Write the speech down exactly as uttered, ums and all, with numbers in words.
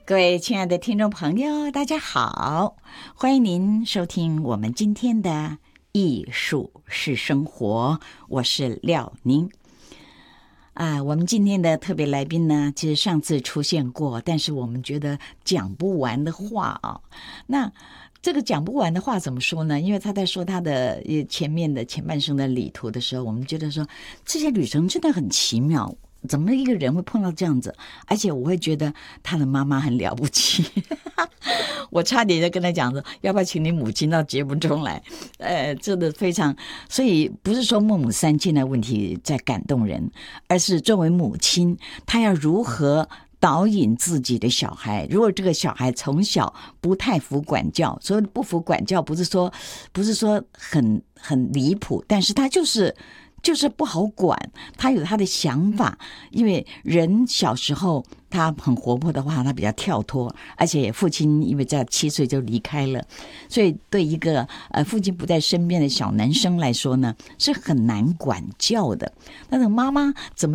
各位亲爱的听众朋友，大家好，欢迎您收听我们今天的艺术是生活，我是廖宁。啊，我们今天的特别来宾呢，其实上次出现过，但是我们觉得讲不完的话啊，那这个讲不完的话怎么说呢？因为他在说他的前面的前半生的旅途的时候，我们觉得说这些旅程真的很奇妙。怎么一个人会碰到这样子？而且我会觉得他的妈妈很了不起，我差点就跟他讲说，要不要请你母亲到节目中来？呃，真的非常，所以不是说孟母三迁的问题在感动人，而是作为母亲，她要如何导引自己的小孩。如果这个小孩从小不太服管教，所谓的不服管教，不是说不是说很很离谱，但是他就是。就是不好管，他有他的想法，因为人小时候他很活泼的话，他比较跳脱，而且父亲因为在七岁就离开了，所以对一个呃父亲不在身边的小男生来说呢，是很难管教的。但是妈妈怎么